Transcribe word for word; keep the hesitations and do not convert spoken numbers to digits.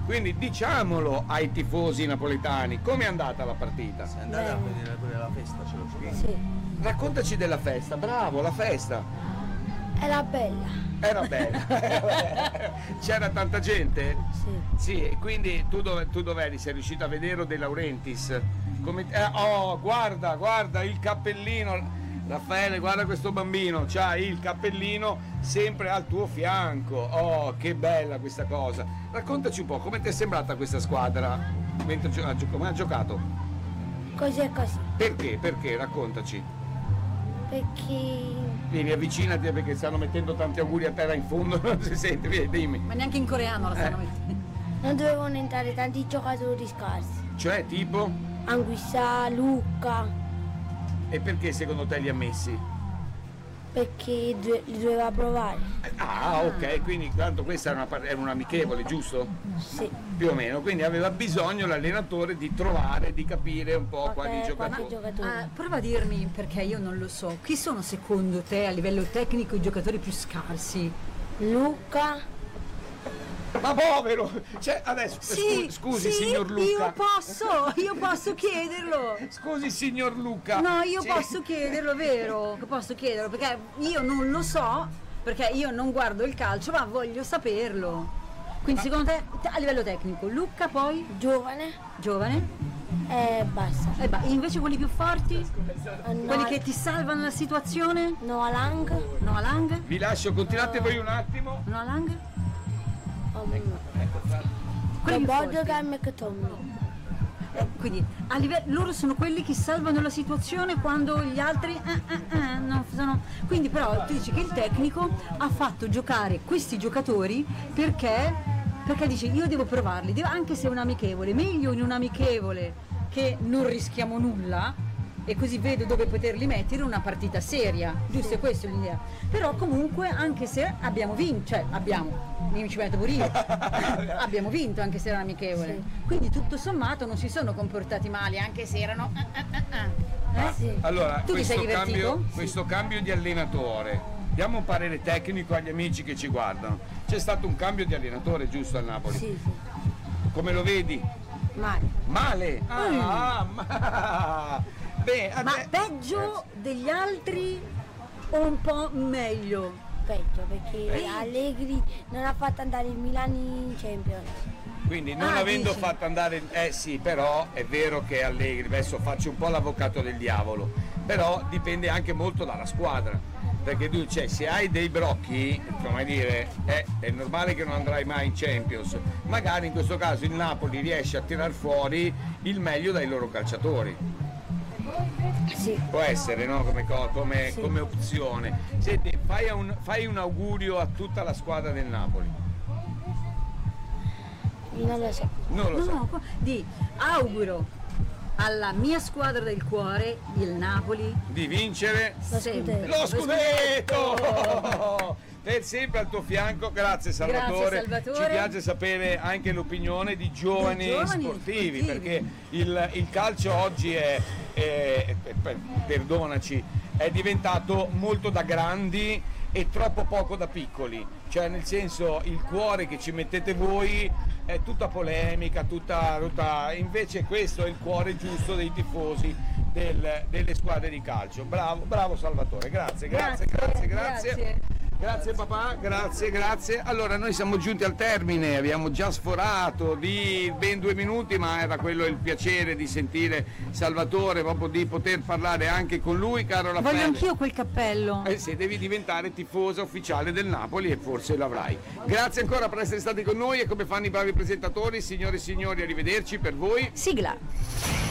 Quindi diciamolo ai tifosi napoletani, com'è andata la partita? Sei andata a vedere pure la festa, ce lo spieghi? Sì. Raccontaci della festa, bravo, la festa. Era bella. Era bella. C'era tanta gente? Sì. Sì, e quindi tu dove, tu dov'eri? Sei riuscito a vedere De Laurentiis? Come, eh, oh, guarda, guarda il cappellino. Raffaele, guarda questo bambino, c'ha il cappellino sempre al tuo fianco. Oh, che bella questa cosa. Raccontaci un po', come ti è sembrata questa squadra mentre gio- ha gio- come ha giocato? Così e così. Perché? Perché? Raccontaci. Perché Vieni, avvicinati perché stanno mettendo tanti auguri a terra in fondo, non si sente, vieni, dimmi. Ma neanche in coreano la stanno Eh. mettendo. non dovevano entrare tanti giocatori scarsi. Cioè, tipo? Anguissa, Lucca, E perché secondo te li ha messi? perché do- li doveva provare. Ah, ok, quindi tanto questa era, una, par- era un amichevole, giusto? Sì. Più o meno, quindi aveva bisogno l'allenatore di trovare, di capire un po' Ok, quali quali giocatori. giocatori. Ah, prova a dirmi, perché io non lo so, chi sono secondo te a livello tecnico i giocatori più scarsi? Lucca, Ma povero! Cioè, adesso, Sì, scu- scusi sì, signor Luca. io posso, io posso chiederlo. Scusi signor Luca. No, io Sì. posso chiederlo, vero? Che posso chiederlo, perché io non lo so, perché io non guardo il calcio, ma voglio saperlo. Quindi secondo te, te- a livello tecnico, Lucca poi, giovane giovane, e basta. e ba- invece quelli più forti, No, quelli che ti salvano la situazione, Noah Lang, Noah Lang, Vi lascio, continuate voi un attimo. Noah Lang, um, quelli più forti. Bordegan, McTominay. Eh, quindi a livello, loro sono quelli che salvano la situazione quando gli altri eh, eh, eh, non sono. Quindi però tu dici che il tecnico ha fatto giocare questi giocatori perché perché dice io devo provarli, devo- anche se è un amichevole, meglio in un amichevole che non rischiamo nulla e così vedo dove poterli mettere una partita seria, giusto? È questa l'idea. Però comunque anche se abbiamo vinto, cioè abbiamo, mi ci metto pure io, abbiamo vinto anche se era amichevole. Quindi tutto sommato non si sono comportati male anche se erano... eh, eh, eh, eh. Eh sì. Allora, Tu ti sei questo divertito? cambio, Sì. questo cambio di allenatore, diamo un parere tecnico agli amici che ci guardano. C'è stato un cambio di allenatore, giusto, al Napoli? Sì, sì. Come lo vedi? Male. Male? Ah, ma... Beh, a Ma te- peggio degli altri o un po' meglio? Peggio perché Peggio. Allegri non ha fatto andare il Milan in Champions. Quindi non Ah, avendo dici. fatto andare, eh sì, però è vero che Allegri, adesso faccio un po' l'avvocato del diavolo, però dipende anche molto dalla squadra, perché tu, cioè, se hai dei brocchi, come dire, eh, è normale che non andrai mai in Champions, magari in questo caso il Napoli riesce a tirar fuori il meglio dai loro calciatori. Sì. Può essere, no? Come, co- come- Sì. come opzione. Senti, fai un, fai un augurio a tutta la squadra del Napoli. Non lo so. Non lo so. No, qua- di auguro alla mia squadra del cuore, il Napoli, Di vincere Lo sempre. scudetto. lo scudetto! Per sempre al tuo fianco, grazie Salvatore. Grazie, Salvatore. Ci piace sapere anche l'opinione di giovani, Di giovani sportivi, sportivi. perché il, il calcio oggi è, è- è- perdonaci, è diventato molto da grandi e troppo poco da piccoli, cioè nel senso il cuore che ci mettete voi è tutta polemica, tutta, tutta... invece questo è il cuore giusto dei tifosi del- delle squadre di calcio. Bravo, bravo Salvatore, grazie, grazie, grazie, grazie. grazie. Grazie papà, grazie, grazie. Allora noi siamo giunti al termine, abbiamo già sforato di ben due minuti, ma era quello il piacere di sentire Salvatore, proprio di poter parlare anche con lui, caro Raffaele. Voglio anch'io quel cappello. Eh sì, devi diventare tifosa ufficiale del Napoli e forse l'avrai. Grazie ancora per essere stati con noi e come fanno i bravi presentatori, signore e signori, arrivederci per voi. Sigla.